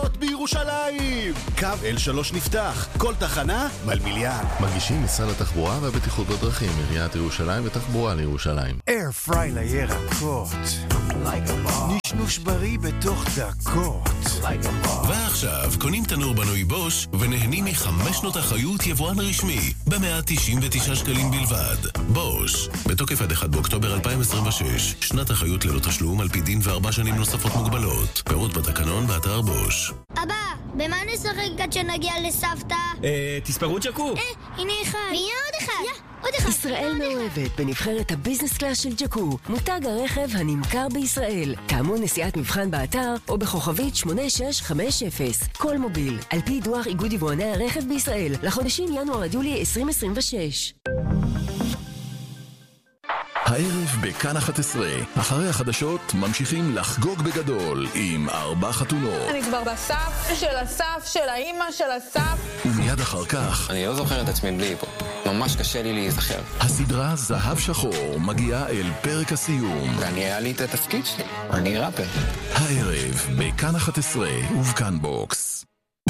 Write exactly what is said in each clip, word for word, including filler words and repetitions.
בירושלים. קו אל שלוש נפתח, כל תחנה מלמיליאן. מגישים משרד התחבורה והבטיחות בדרכים, עיריית ירושלים ותחבורה לירושלים. אייר פריי לירקות, נשנוש בריא בתוך דקות. ועכשיו קונים תנור בנוי בוש ונהנים מחמש שנות אחריות יבואן רשמי ב-מאה תשעים ותשעה שקלים בלבד. בוש, בתוקף עד אחד באוקטובר אלפיים עשרים ושש, שנת אחריות ללא תשלום על פי דין וארבע שנים נוספות מוגבלות. פירוט בתקנון באתר בוש. אבא, במה נשחק עד שנגיע לסבתא? אה, תספרו ג'קו. אה, הנה אחד. ויהיה עוד אחד. יא, עוד אחד. ישראל מאוהבת בנבחרת הביזנס קלאס של ג'קו, מותג הרכב הנמכר בישראל. טעמו נסיעת מבחן באתר או בכוכבית שמונה שש חמש אפס. כל מוביל, על פי דוח איגוד יבואני הרכב בישראל, לחודשים ינואר עד יולי עשרים עשרים ושש. הערב בכאן אחת עשרה, אחרי החדשות ממשיכים לחגוג בגדול עם ארבע חתונות. אני כבר בסף של הסף של האמא של הסף. ומיד אחר כך אני לא זוכר את עצמי בלי פה, ממש קשה לי להיזכר. הסדרה זהב שחור מגיעה אל פרק הסיום, ואני היה לי את התפקיד שלי, אני ראפר. הערב בכאן אחת עשרה ובכאן בוקס.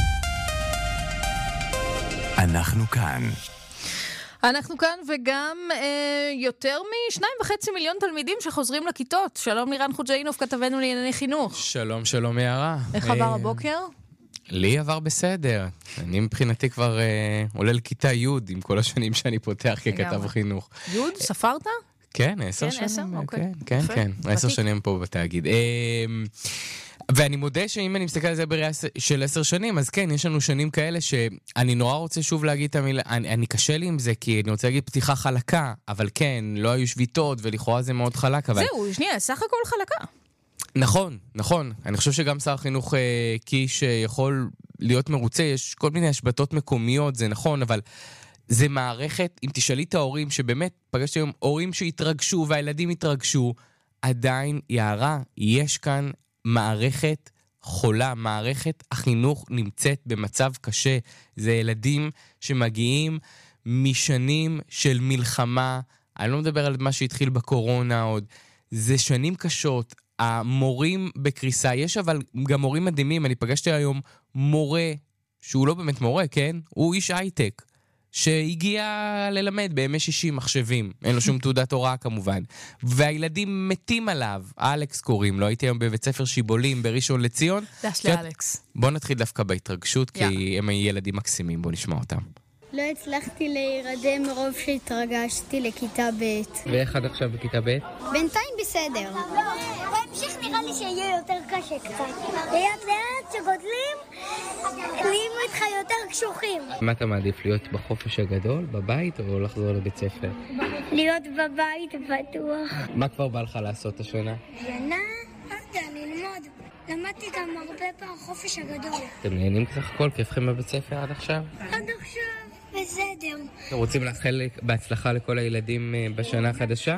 אנחנו כאן. אנחנו כאן וגם אה, יותר משניים וחצי מיליון תלמידים שחוזרים לכיתות. שלום לירן חוג'אינוף, כתבנו לענייני חינוך. שלום, שלום יערה. איך עבר הבוקר? לי עבר בסדר. אני מבחינתי כבר אה, עולה לכיתה י' עם כל השנים שאני פותח ככתב חינוך. י' ספרת? כן, עשר שנים. עשר? אוקיי. כן, כן, כן. עשר שנים פה בתאגיד. אה, ואני מודה שאם אני מסתכל על זה בראייה של עשר שנים, אז כן, יש לנו שנים כאלה שאני נורא רוצה שוב להגיד את המילה, אני, אני קשה לי עם זה, כי אני רוצה להגיד פתיחה חלקה, אבל כן, לא היו שביתות, ולכאורה זה מאוד חלק, אבל... זהו, שנייה, סך הכל חלקה. נכון, נכון. אני חושב שגם שר החינוך אה, קיש יכול להיות מרוצה, יש כל מיני השבתות מקומיות, זה נכון, אבל... זה מערכת, אם תשאלי את ההורים, שבאמת פגשתי היום הורים שהתרגשו, והילדים התרגשו, עדיין יערה, יש כאן מערכת חולה, מערכת החינוך נמצאת במצב קשה. זה ילדים שמגיעים משנים של מלחמה, אני לא מדבר על מה שהתחיל בקורונה עוד, זה שנים קשות, המורים בקריסה, יש אבל גם מורים מדהימים, אני פגשתי היום מורה, שהוא לא באמת מורה, כן? הוא איש הייטק, שהגיע ללמד בימי שישי מחשבים, אין לו שום תעודת הוראה כמובן, והילדים מתים עליו. אלכס קוראים לו, הייתי היום בבית ספר שיבולים בראשון לציון. דש לאלכס. בוא נתחיל דווקא בהתרגשות, כי הם ילדים מקסימים, בוא נשמע אותם. לא הצלחתי להירדם מרוב שהתרגשתי לכיתה ב'. ואיך עד עכשיו בכיתה ב'? בינתיים בסדר. בהמשך נראה לי שיהיה יותר קשה קצת. לאט לאט שגודלים, נהיים איתך יותר קשוחים. מה אתה מעדיף, להיות בחופש הגדול, בבית, או לחזור לבית ספר? להיות בבית בטוח. מה כבר בא לך לעשות השנה? שנה? לא יודע, ללמוד. למדתי גם הרבה פעם חופש הגדול. אתם נהנים ככה הכל? כיפכם בבית ספר עד עכשיו? עד עכשיו. בסדר. אתם רוצים לאחל בהצלחה לכל הילדים בשנה החדשה?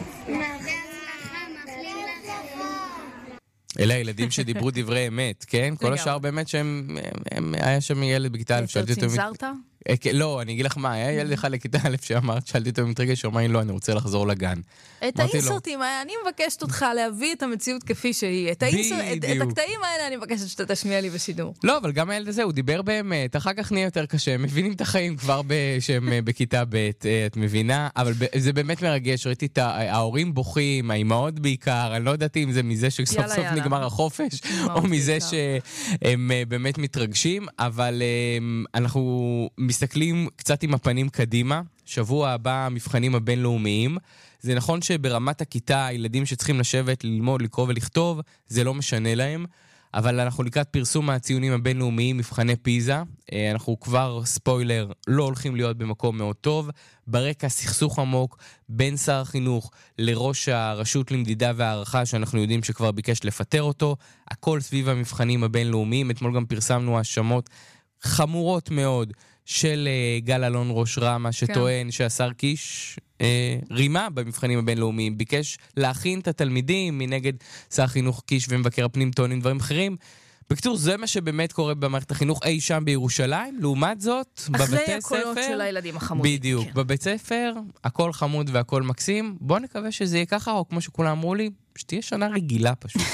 אלה הילדים שדיברו דברי אמת, כן? כל השאר באמת שהם, היה שם ילד בכיתה א', שאלתי אותו... צנזרת? לא, אני אגיד לך מה, היה ילד אחד לכיתה א' שאמרת, שאלתי אותו מתרגש, שאומר לי לא, אני רוצה לחזור לגן. את האינסרטים, אני מבקשת אותך להביא את המציאות כפי שהיא. את הקטעים האלה אני מבקשת שאתה תשמיע לי בשידור. לא, אבל גם הילד הזה, הוא דיבר באמת, אחר כך נהיה יותר קשה, הם מבינים את החיים כבר שהם בכיתה ב', את מבינה, אבל זה באמת מרגש, ראיתי את ההורים בוכים, האימהות בעיקר, אני לא יודעתי אם זה מזה שסוף סוף נגמר החופש, או מזה שהם באמת מתרגשים, אבל אנחנו מסתכלים קצת עם הפנים קדימה, שבוע הבא המבחנים הבינלאומיים, זה נכון שברמת הכיתה, הילדים שצריכים לשבת, ללמוד, לקרוא ולכתוב, זה לא משנה להם, אבל אנחנו לקראת פרסום הציונים הבינלאומיים, מבחני פיזה, אנחנו כבר, ספוילר, לא הולכים להיות במקום מאוד טוב, ברקע סכסוך עמוק בין שר החינוך לראש הרשות למדידה והערכה, שאנחנו יודעים שכבר ביקש לפטר אותו, הכל סביב המבחנים הבינלאומיים, אתמול גם פרסמנו האשמות חמורות מאוד, של גל אלון ראש רמה, שטוען כן. שהשר קיש אה, רימה במבחנים הבינלאומיים, ביקש להכין את התלמידים מנגד שר החינוך קיש ומבקר הפנים טוענים דברים אחרים. בקצור, זה מה שבאמת קורה במערכת החינוך אי שם בירושלים, לעומת זאת, בבתי ספר... אחרי הקולות של הילדים החמודים. בדיוק, כן. בבית ספר, הכל חמוד והכל מקסים, בוא נקווה שזה יהיה ככה, או כמו שכולם אמרו לי, שתהיה שנה רגילה פשוט.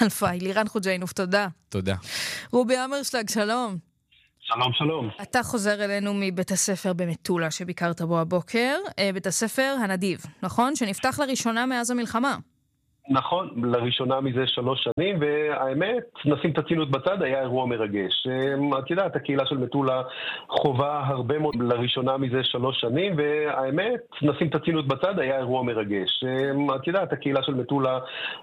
אלפי, לירן חוג'יינוף, תודה. תודה. רובי אמרשלג, שלום. שלום, שלום. אתה חוזר אלינו מבית הספר במטולה שביקרת בו הבוקר, בית הספר הנדיב, נכון? שנפתח לראשונה מאז המלחמה. נכון, לראשונה מזה שלוש שנים, והאמת, נשים את הצינות בצד, היה אירוע מרגש. את יודעת, הקהילה של מטולה חובה הרבה מאוד לראשונה מזה שלוש שנים, והאמת, נשים את הצינות בצד, היה אירוע מרגש. את יודעת, הקהילה של מטולה